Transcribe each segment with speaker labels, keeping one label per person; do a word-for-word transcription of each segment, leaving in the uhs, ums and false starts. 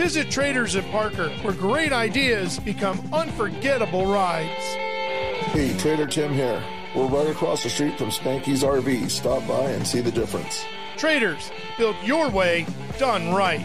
Speaker 1: Visit Traders at Parker, where great ideas become unforgettable rides.
Speaker 2: Hey, Trader Tim here. We're right across the street from Spanky's R V. Stop by and see the difference.
Speaker 1: Traders, built your way, done right.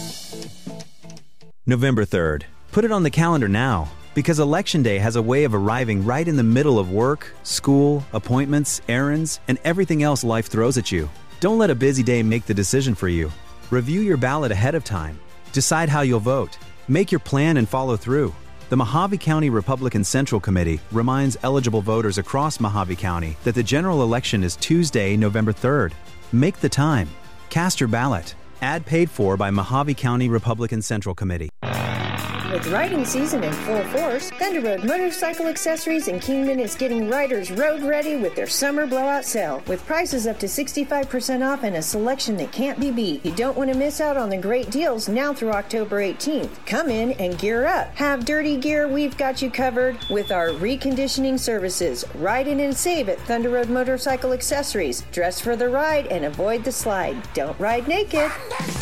Speaker 3: November third. Put it on the calendar now, because Election Day has a way of arriving right in the middle of work, school, appointments, errands, and everything else life throws at you. Don't let a busy day make the decision for you. Review your ballot ahead of time. Decide how you'll vote. Make your plan and follow through. The Mojave County Republican Central Committee reminds eligible voters across Mojave County that the general election is Tuesday, November third. Make the time. Cast your ballot. Ad paid for by Mojave County Republican Central Committee.
Speaker 4: With riding season in full force, Thunder Road Motorcycle Accessories in Kingman is getting riders road ready with their summer blowout sale. With prices up to sixty-five percent off and a selection that can't be beat. You don't want to miss out on the great deals now through October eighteenth. Come in and gear up. Have dirty gear, we've got you covered with our reconditioning services. Ride in and save at Thunder Road Motorcycle Accessories. Dress for the ride and avoid the slide. Don't ride naked.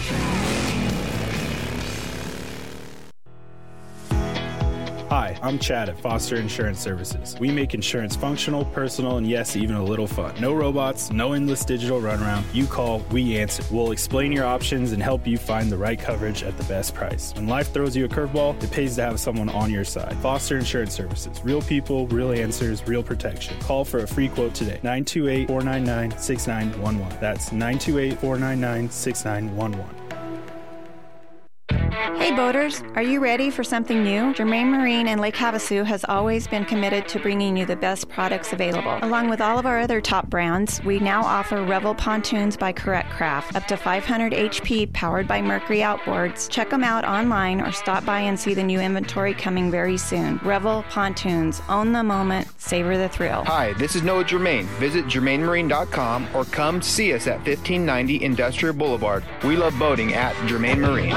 Speaker 5: Hi, I'm Chad at Foster Insurance Services. We make insurance functional, personal, and yes, even a little fun. No robots, no endless digital runaround. You call, we answer. We'll explain your options and help you find the right coverage at the best price. When life throws you a curveball, it pays to have someone on your side. Foster Insurance Services. Real people, real answers, real protection. Call for a free quote today. nine two eight, four nine nine, six nine one one. That's nine two eight, four nine nine, six nine one one.
Speaker 6: Hey boaters, are you ready for something new? Germain Marine in Lake Havasu has always been committed to bringing you the best products available. Along with all of our other top brands, we now offer Revel Pontoons by Correct Craft, up to five hundred H P powered by Mercury outboards. Check them out online or stop by and see the new inventory coming very soon. Revel Pontoons, own the moment, savor the thrill.
Speaker 7: Hi, this is Noah Germain. Visit germain marine dot com or come see us at fifteen ninety Industrial Boulevard. We love boating at Germain Marine.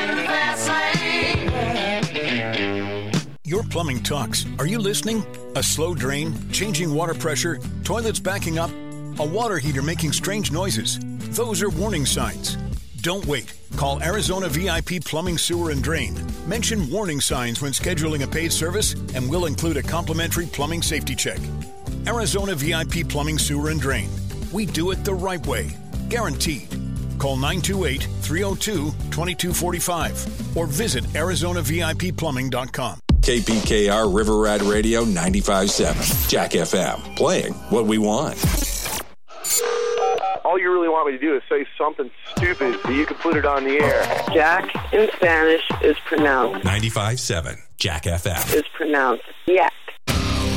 Speaker 8: Your plumbing talks. Are you listening? A slow drain, changing water pressure, toilets backing up, a water heater making strange noises. Those are warning signs. Don't wait. Call Arizona V I P Plumbing, Sewer, and Drain. Mention warning signs when scheduling a paid service, and we'll include a complimentary plumbing safety check. Arizona V I P Plumbing, Sewer, and Drain. We do it the right way. Guaranteed. Call nine two eight, three oh two, two two four five or visit arizona v i p plumbing dot com.
Speaker 9: K P K R River Rat Radio ninety-five point seven. Jack F M. Playing what we want.
Speaker 10: All you really want me to do is say something stupid so you can put it on the air.
Speaker 11: Jack in Spanish is pronounced.
Speaker 9: ninety-five point seven. Jack F M.
Speaker 11: Is pronounced. Yeah.